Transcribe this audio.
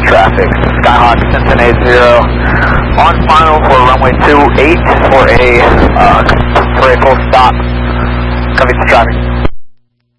traffic. Skyhawk Cincinnati 80 on final for runway 28 for a full stop. Copy to traffic.